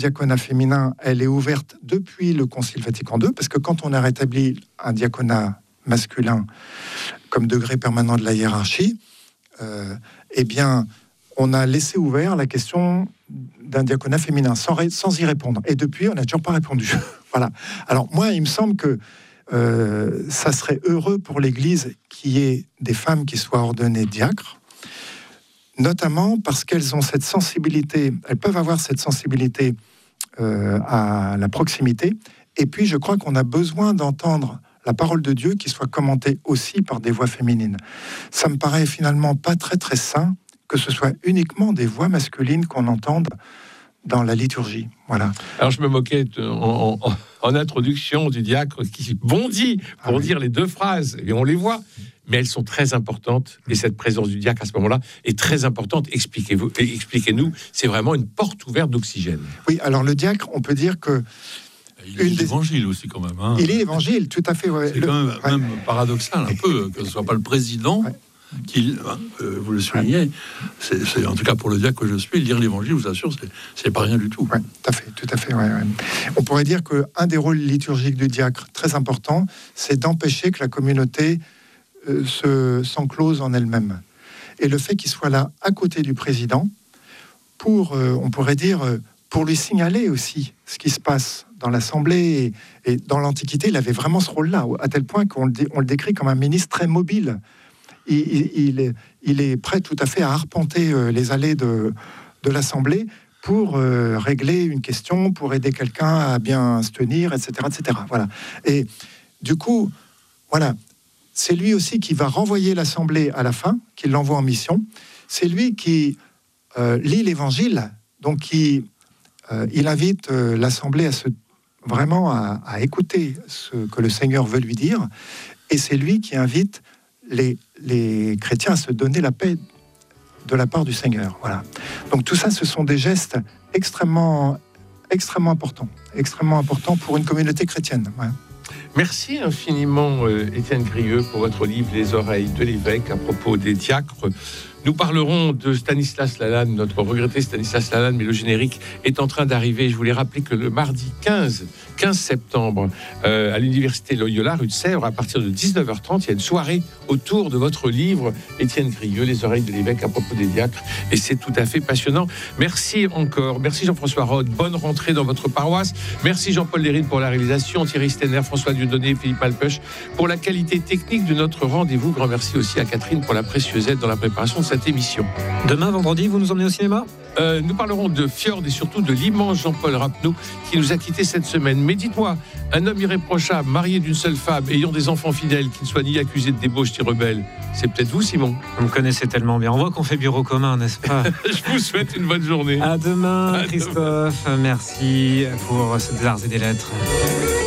diaconat féminin, elle est ouverte depuis le Concile Vatican II, parce que quand on a rétabli un diaconat masculin comme degré permanent de la hiérarchie, eh bien, on a laissé ouvert la question d'un diaconat féminin sans y répondre. Et depuis, on n'a toujours pas répondu. Voilà. Alors moi, il me semble que ça serait heureux pour l'Église qu'il y ait des femmes qui soient ordonnées diacres, notamment parce qu'elles ont cette sensibilité, elles peuvent avoir cette sensibilité à la proximité. Et puis, je crois qu'on a besoin d'entendre la parole de Dieu qui soit commentée aussi par des voix féminines. Ça me paraît finalement pas très très sain que ce soit uniquement des voix masculines qu'on entende dans la liturgie. Voilà. Alors je me moquais en introduction du diacre qui bondit pour dire les deux phrases, et on les voit, mais elles sont très importantes, et cette présence du diacre à ce moment-là est très importante. Expliquez-nous, c'est vraiment une porte ouverte d'oxygène. Oui, alors le diacre, on peut dire que il est l'évangile aussi quand même. Hein. Il est l'évangile, tout à fait. Ouais. C'est quand même paradoxal un peu que ce ne soit pas le président qui, vous le soulignez, c'est en tout cas pour le diacre que je suis, lire l'évangile, je vous assure, c'est pas rien du tout. Ouais, tout à fait. Ouais. On pourrait dire qu'un des rôles liturgiques du diacre très important, c'est d'empêcher que la communauté s'enclose en elle-même. Et le fait qu'il soit là à côté du président, pour, on pourrait dire, pour lui signaler aussi ce qui se passe dans l'Assemblée. Et dans l'Antiquité, il avait vraiment ce rôle-là, à tel point qu'on le décrit comme un ministre très mobile. Il est prêt tout à fait à arpenter les allées de l'Assemblée pour régler une question, pour aider quelqu'un à bien se tenir, etc., etc. Voilà. Et du coup, voilà, c'est lui aussi qui va renvoyer l'Assemblée à la fin, qui l'envoie en mission. C'est lui qui lit l'Évangile, donc il invite l'Assemblée à écouter ce que le Seigneur veut lui dire, et c'est lui qui invite les chrétiens à se donner la paix de la part du Seigneur. Voilà. Donc tout ça, ce sont des gestes extrêmement importants pour une communauté chrétienne. Ouais. Merci infiniment, Étienne Grieux, pour votre livre « Les oreilles de l'évêque » à propos des diacres. Nous parlerons de Stanislas Lalanne, notre regretté Stanislas Lalanne, mais le générique est en train d'arriver. Je voulais rappeler que le mardi 15 septembre, à l'université Loyola, rue de Sèvres, à partir de 19h30, il y a une soirée autour de votre livre, Étienne Grieux, Les oreilles de l'évêque à propos des diacres, et c'est tout à fait passionnant. Merci encore. Merci Jean-François Rode. Bonne rentrée dans votre paroisse. Merci Jean-Paul Lérine pour la réalisation, Thierry Stenner, François Dieudonné et Philippe Alpeuch pour la qualité technique de notre rendez-vous. Grand merci aussi à Catherine pour la précieuse aide dans la préparation de cette émission. Demain, vendredi, vous nous emmenez au cinéma ? Nous parlerons de Fjord et surtout de l'immense Jean-Paul Rapneau qui nous a quittés cette semaine. Mais dites-moi, un homme irréprochable, marié d'une seule femme, ayant des enfants fidèles, qui ne soit ni accusé de débauche ni rebelle, c'est peut-être vous, Simon. Vous me connaissez tellement bien. On voit qu'on fait bureau commun, n'est-ce pas ? Je vous souhaite une bonne journée. À demain, Christophe. Merci pour ces arts et des lettres.